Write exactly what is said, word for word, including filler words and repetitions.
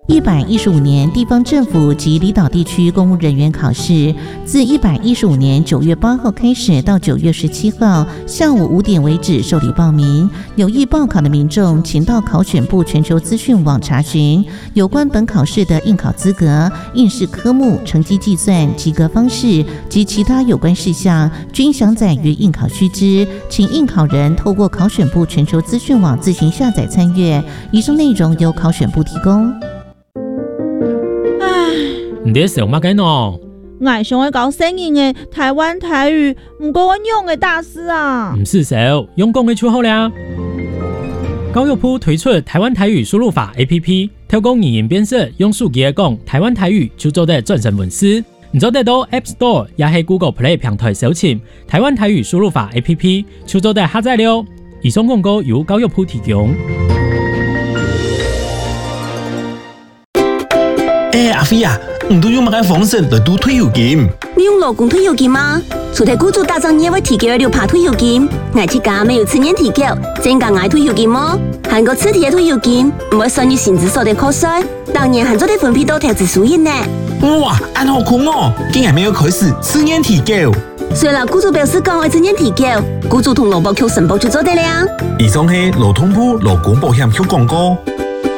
一百一十五年地方政府及离岛地区公务人员考试，自一百一十五年九月八号开始到九月十七号下午五点为止受理报名。有意报考的民众，请到考选部全球资讯网查询有关本考试的应考资格、应试科目、成绩计算、及格方式及其他有关事项，均详载于应考须知，请应考人透过考选部全球资讯网自行下载参阅。以上内容由考选部提供。 你在想乜嘅喏？ 我想要搞新颖的台湾台语，唔过我用的大师啊。 唔是少，用講嘅出好啦。教育部推出台湾台语輸入法 A P P， 透過語言辨識，用手機嚟講台灣台語就做得轉成文字。你做得到 App Store 也係 Google Play 平台搜尋台灣台語輸入法 A P P， 就做得下載了。以上廣告由教育部提供。 欸，阿飛啊，唔都用乜嘅方式來賭退休金？ 你用勞工退休金嗎？除咗雇主打仗也會提供六趴退休金，我自家沒有次年提繳，增加我退休金麼？韓國次提嘅退休金唔會算入薪資所得課稅，當年韓做的分配到投資收益呢。 哇，按好酷哦！竟然沒有開始次年提繳。 雖然雇主表示講會次年提繳，雇主同勞保局申報就做得了。 以上係勞動部勞工保險局廣告。